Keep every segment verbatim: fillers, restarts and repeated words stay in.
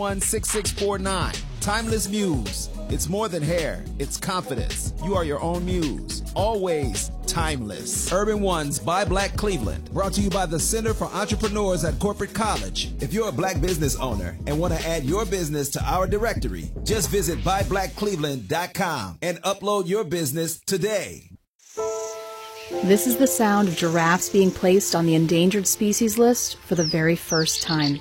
one six six four nine. Timeless Muse. It's more than hair. It's confidence. You are your own muse. Always timeless. Urban One's Buy Black Cleveland. Brought to you by the Center for Entrepreneurs at Corporate College. If you're a black business owner and want to add your business to our directory, just visit buy black cleveland dot com and upload your business today. This is the sound of giraffes being placed on the endangered species list for the very first time.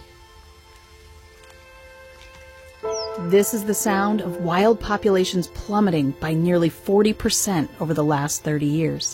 This is the sound of wild populations plummeting by nearly forty percent over the last thirty years.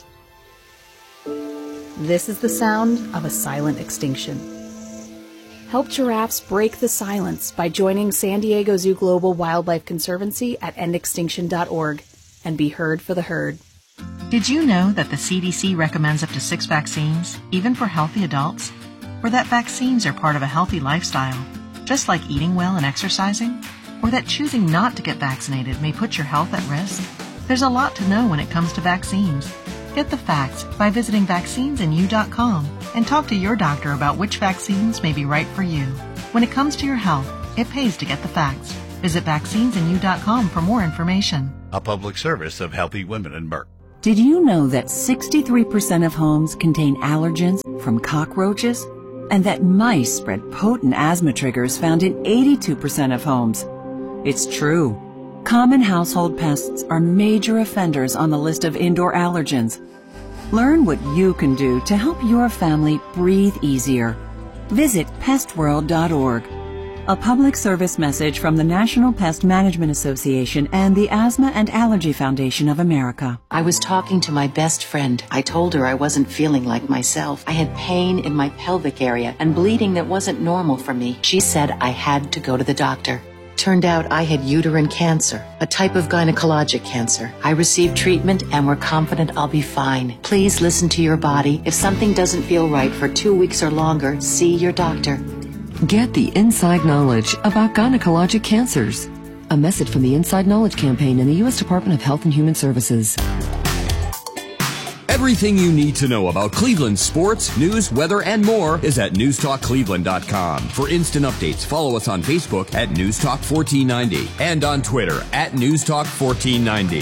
This is the sound of a silent extinction. Help giraffes break the silence by joining San Diego Zoo Global Wildlife Conservancy at end extinction dot org and be heard for the herd. Did you know that the C D C recommends up to six vaccines, even for healthy adults? Or that vaccines are part of a healthy lifestyle, just like eating well and exercising? Or that choosing not to get vaccinated may put your health at risk? There's a lot to know when it comes to vaccines. Get the facts by visiting vaccines in you dot com and talk to your doctor about which vaccines may be right for you. When it comes to your health, it pays to get the facts. Visit vaccines in you dot com for more information. A public service of Healthy Women and Merck. Did you know that sixty-three percent of homes contain allergens from cockroaches? And that mice spread potent asthma triggers found in eighty-two percent of homes? It's true. Common household pests are major offenders on the list of indoor allergens. Learn what you can do to help your family breathe easier. Visit pest world dot org. A public service message from the National Pest Management Association and the Asthma and Allergy Foundation of America. I was talking to my best friend. I told her I wasn't feeling like myself. I had pain in my pelvic area and bleeding that wasn't normal for me. She said I had to go to the doctor. Turned out I had uterine cancer, a type of gynecologic cancer. I received treatment and we're confident I'll be fine. Please listen to your body. If something doesn't feel right for two weeks or longer, see your doctor. Get the inside knowledge about gynecologic cancers. A message from the Inside Knowledge Campaign and the U S Department of Health and Human Services. Everything you need to know about Cleveland sports, news, weather, and more is at news talk cleveland dot com. For instant updates, follow us on Facebook at news talk fourteen ninety and on Twitter at news talk fourteen ninety.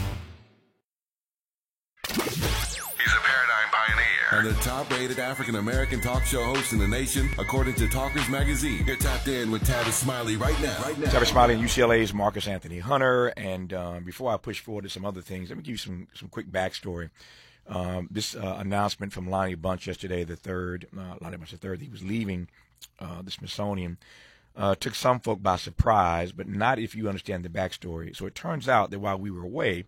And the top-rated African-American talk show host in the nation, according to Talkers Magazine. You're tapped in with Tavis Smiley right now. Right now. Tavis Smiley and U C L A's Marcus Anthony Hunter. And um, before I push forward to some other things, let me give you some, some quick backstory. Um, this uh, announcement from Lonnie Bunch yesterday, the third, uh, Lonnie Bunch the third, he was leaving uh, the Smithsonian, uh, took some folk by surprise, but not if you understand the backstory. So it turns out that while we were away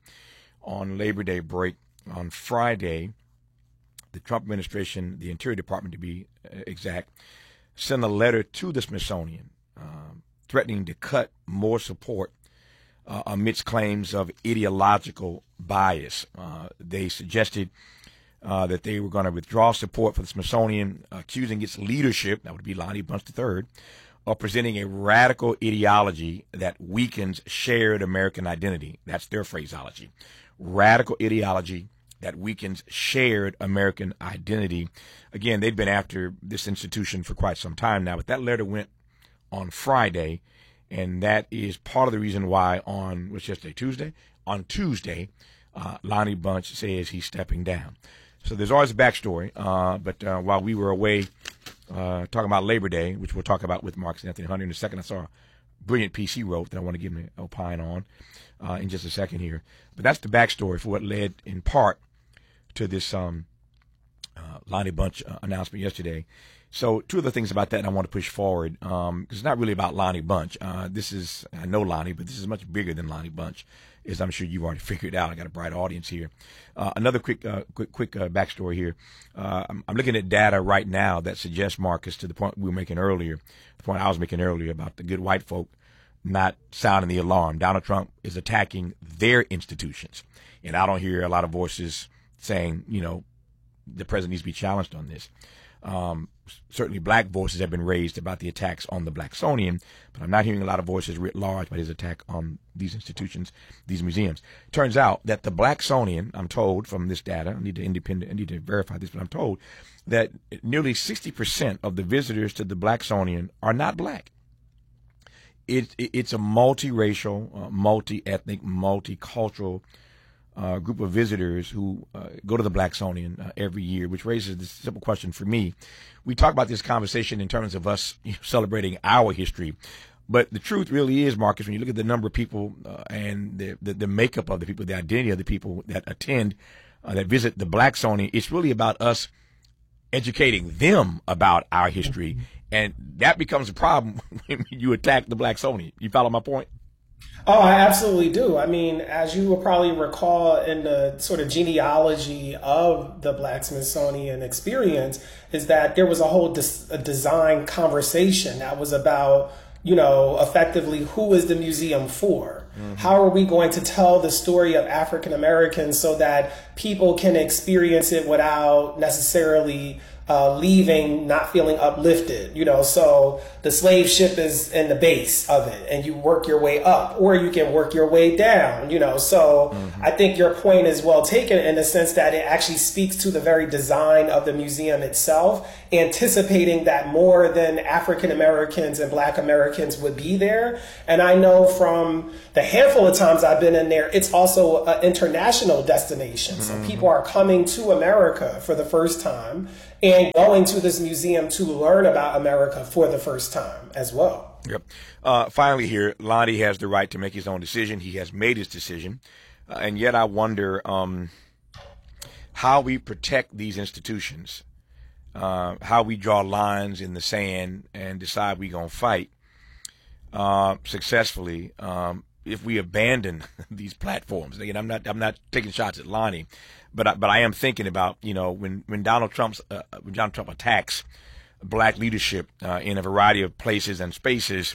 on Labor Day break on Friday, the Trump administration, the Interior Department to be exact, sent a letter to the Smithsonian um, threatening to cut more support uh, amidst claims of ideological bias. Uh, they suggested uh, that they were going to withdraw support for the Smithsonian, accusing its leadership, that would be Lonnie Bunch the third, of presenting a radical ideology that weakens shared American identity. That's their phraseology. Radical ideology that weakens shared American identity. Again, they've been after this institution for quite some time now, but that letter went on Friday, and that is part of the reason why on, what's yesterday, Tuesday? On Tuesday, uh, Lonnie Bunch says he's stepping down. So there's always a backstory, uh, but uh, while we were away uh, talking about Labor Day, which we'll talk about with Marcus Anthony Hunter in a second, I saw a brilliant piece he wrote that I want to give him an opine on uh, in just a second here. But that's the backstory for what led in part to this um, uh, Lonnie Bunch uh, announcement yesterday. So two of the things about that I want to push forward, because um, it's not really about Lonnie Bunch. Uh, this is, I know Lonnie, but this is much bigger than Lonnie Bunch, as I'm sure you've already figured out. I got a bright audience here. Uh, another quick uh, quick, quick uh, backstory here. Uh, I'm, I'm looking at data right now that suggests, Marcus, to the point we were making earlier, the point I was making earlier about the good white folk not sounding the alarm. Donald Trump is attacking their institutions. And I don't hear a lot of voices saying, you know, the president needs to be challenged on this. Um, certainly black voices have been raised about the attacks on the Blacksonian, but I'm not hearing a lot of voices writ large about his attack on these institutions, these museums. Turns out that the Blacksonian, I'm told from this data, I need to independent, I need to verify this, but I'm told that nearly sixty percent of the visitors to the Blacksonian are not black. it, it it's a multiracial, uh, multi-ethnic, multicultural uh, group of visitors who uh, go to the Blacksonian uh, every year, which raises this simple question for me. We talk about this conversation in terms of us you know, celebrating our history. But the truth really is, Marcus, when you look at the number of people uh, and the, the the makeup of the people, the identity of the people that attend, uh, that visit the Blacksonian, it's really about us educating them about our history. And that becomes a problem when you attack the Blacksonian. You follow my point? Oh, I absolutely do. I mean, as you will probably recall in the sort of genealogy of the Black Smithsonian experience, is that there was a whole des- a design conversation that was about, you know, effectively, who is the museum for? Mm-hmm. How are we going to tell the story of African Americans so that people can experience it without necessarily uh, leaving, not feeling uplifted? You know, so the slave ship is in the base of it and you work your way up, or you can work your way down, you know. So mm-hmm. I think your point is well taken in the sense that it actually speaks to the very design of the museum itself, anticipating that more than African Americans and Black Americans would be there. And I know from the handful of times I've been in there, it's also an international destination. So mm-hmm. people are coming to America for the first time and going to this museum to learn about America for the first time as well. Yep. Uh, finally here, Lonnie has the right to make his own decision. He has made his decision. Uh, and yet I wonder um, how we protect these institutions. Uh, how we draw lines in the sand and decide we're going to fight uh, successfully um, if we abandon these platforms. Again, I'm not I'm not taking shots at Lonnie, but I, but I am thinking about, you know, when when Donald Trump's uh, when Donald Trump attacks Black leadership uh, in a variety of places and spaces.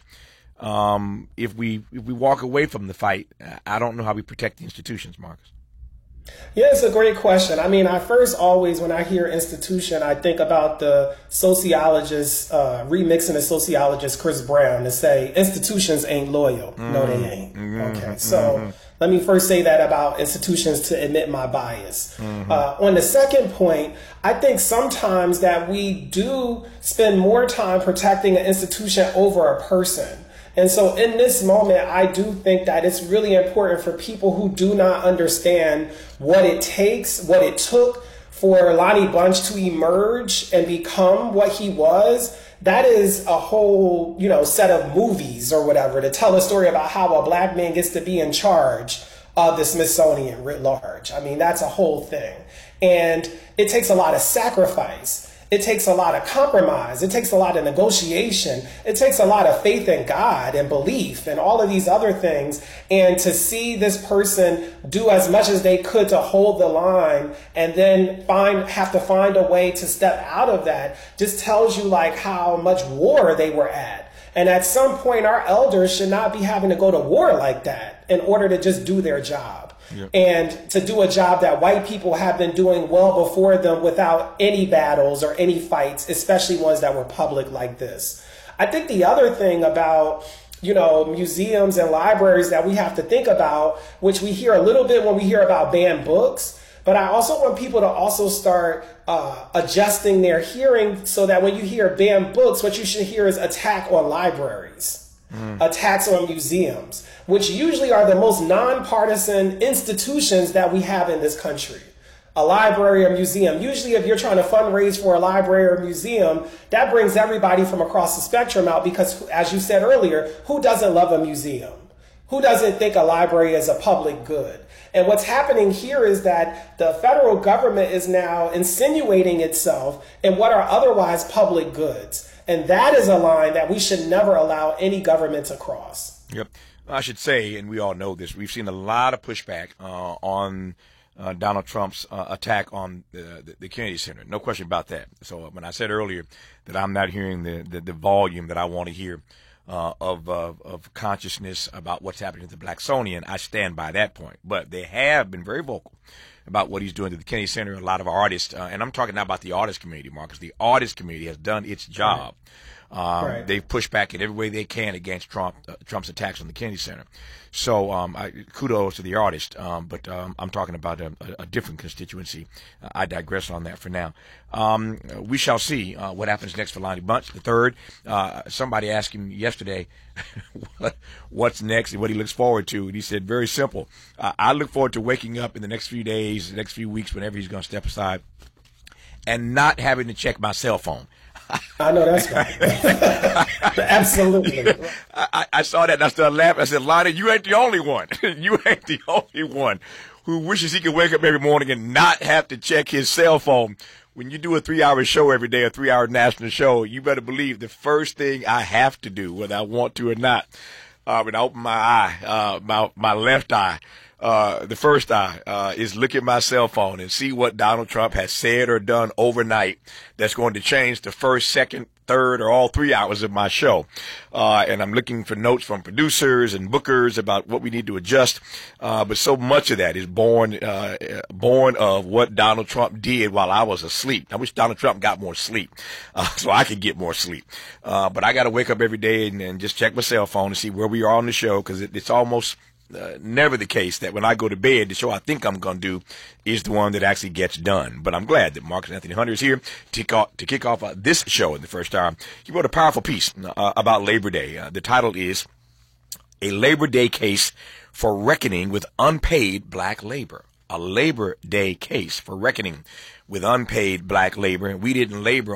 Um, if we if we walk away from the fight, I don't know how we protect the institutions, Marcus. Yeah, it's a great question. I mean, I first always, when I hear institution, I think about the sociologist, uh, remixing the sociologist Chris Brown to say institutions ain't loyal. Mm-hmm. No, they ain't. Mm-hmm. Okay, so mm-hmm. let me first say that about institutions to admit my bias. Mm-hmm. Uh, on the second point, I think sometimes that we do spend more time protecting an institution over a person. And so in this moment, I do think that it's really important for people who do not understand what it takes, what it took for Lonnie Bunch to emerge and become what he was. That is a whole, you know, set of movies or whatever to tell a story about how a Black man gets to be in charge of the Smithsonian writ large. I mean, that's a whole thing. And it takes a lot of sacrifice. It takes a lot of compromise. It takes a lot of negotiation. It takes a lot of faith in God and belief and all of these other things. And to see this person do as much as they could to hold the line and then find have to find a way to step out of that just tells you like how much war they were at. And at some point, our elders should not be having to go to war like that in order to just do their job. Yep. And to do a job that white people have been doing well before them without any battles or any fights, especially ones that were public like this. I think the other thing about, you know, museums and libraries that we have to think about, which we hear a little bit when we hear about banned books, but I also want people to also start uh, adjusting their hearing so that when you hear banned books, what you should hear is attack on libraries. Mm. Attacks on museums, which usually are the most nonpartisan institutions that we have in this country. A library or museum. Usually if you're trying to fundraise for a library or museum, that brings everybody from across the spectrum out because, as you said earlier, who doesn't love a museum? Who doesn't think a library is a public good? And what's happening here is that the federal government is now insinuating itself in what are otherwise public goods. And that is a line that we should never allow any government to cross. Yep. I should say, and we all know this, we've seen a lot of pushback uh, on uh, Donald Trump's uh, attack on the, the, the Kennedy Center. No question about that. So when I said earlier that I'm not hearing the, the, the volume that I want to hear uh, of, uh, of consciousness about what's happening to the Blacksonian, I stand by that point. But they have been very vocal about what he's doing to the Kennedy Center. A lot of artists, uh, and I'm talking now about the artist community, Marcus. The artist community has done its job Um, Right. They've pushed back in every way they can against Trump, uh, Trump's attacks on the Kennedy Center. So um, I, kudos to the artist, um, but um, I'm talking about a, a different constituency. Uh, I digress on that for now. Um, we shall see uh, what happens next for Lonnie Bunch, the third. Uh, somebody asked him yesterday what, what's next and what he looks forward to, and he said, very simple. Uh, I look forward to waking up in the next few days, the next few weeks, whenever he's going to step aside, and not having to check my cell phone. I know that's right. Absolutely. I, I saw that and I started laughing. I said, Lonnie, you ain't the only one. You ain't the only one who wishes he could wake up every morning and not have to check his cell phone. When you do a three-hour show every day, a three-hour national show, you better believe the first thing I have to do, whether I want to or not, uh, when I open my eye, uh, my, my left eye, Uh, the first eye, uh, is look at my cell phone and see what Donald Trump has said or done overnight that's going to change the first, second, third, or all three hours of my show. Uh, and I'm looking for notes from producers and bookers about what we need to adjust. Uh, but so much of that is born, uh, born of what Donald Trump did while I was asleep. I wish Donald Trump got more sleep, uh, so I could get more sleep. Uh, but I got to wake up every day and, and just check my cell phone and see where we are on the show, because it, it's almost Uh, never the case that when I go to bed, the show I think I'm going to do is the one that actually gets done. But I'm glad that Marcus Anthony Hunter is here to kick off, to kick off uh, this show in the first hour. He wrote a powerful piece uh, about Labor Day. Uh, the title is A Labor Day Case for Reckoning with Unpaid Black Labor. A Labor Day Case for Reckoning with Unpaid Black Labor. We didn't labor